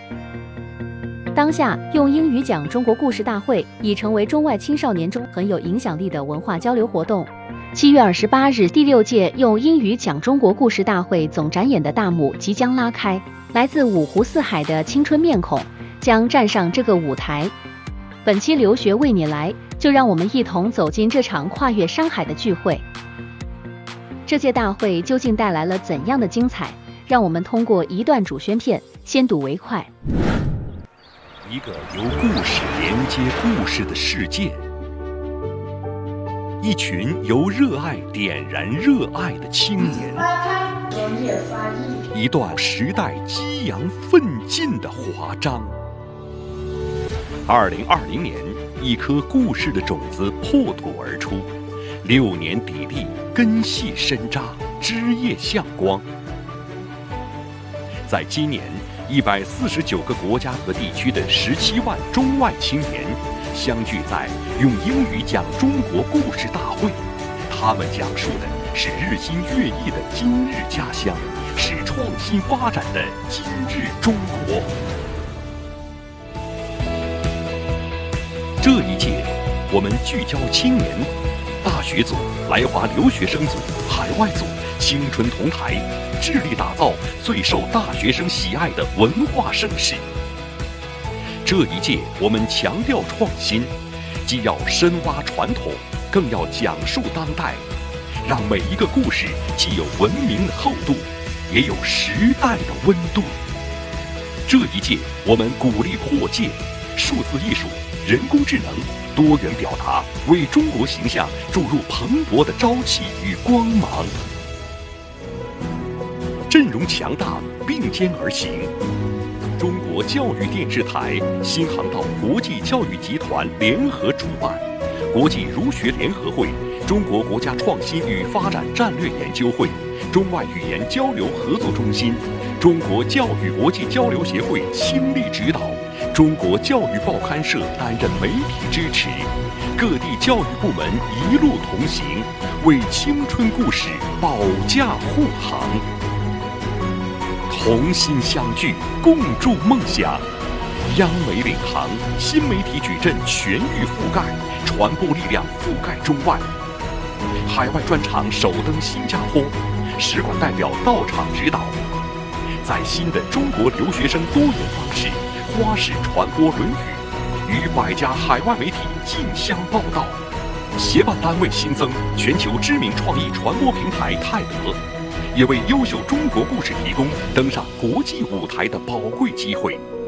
当下，用英语讲中国故事大会已成为中外青少年中很有影响力的文化交流活动。7月28日，第6届用英语讲中国故事大会总展演的大幕即将拉开，来自五湖四海的青春面孔将站上这个舞台。本期留学为你来，就让我们一同走进这场跨越山海的聚会。这届大会究竟带来了怎样的精彩？让我们通过一段主宣片先睹为快。 一个由故事连接故事的世界，一群由热爱点燃热爱的青年，一段时代激扬奋进的华章。2020年，一颗故事的种子破土而出，6年砥砺，根系深扎，枝叶向光。在今年，149个国家和地区的17万中外青年相聚在用英语讲中国故事大会。他们讲述的是日新月异的今日家乡，是创新发展的今日中国。这一届，我们聚焦青年，大学组、来华留学生组、海外组，青春同台，致力打造最受大学生喜爱的文化盛世。这一届，我们强调创新，既要深挖传统，更要讲述当代，让每一个故事既有文明的厚度，也有时代的温度。这一届，我们鼓励扩建数字艺术、人工智能、多元表达，为中国形象注入蓬勃的朝气与光芒。阵容强大，并肩而行。中国教育电视台、新航道国际教育集团联合主办，国际儒学联合会、中国国家创新与发展战略研究会、中外语言交流合作中心、中国教育国际交流协会倾力指导，中国教育报刊社担任媒体支持，各地教育部门一路同行，为青春故事保驾护航。同心相聚，共筑梦想。央媒领航，新媒体矩阵全域覆盖，传播力量覆盖中外。海外专场首登新加坡，使馆代表到场指导。在新的中国留学生多元方式花式传播《论语》，与100家海外媒体竞相报道。协办单位新增全球知名创意传播平台泰德，也为优秀中国故事提供登上国际舞台的宝贵机会。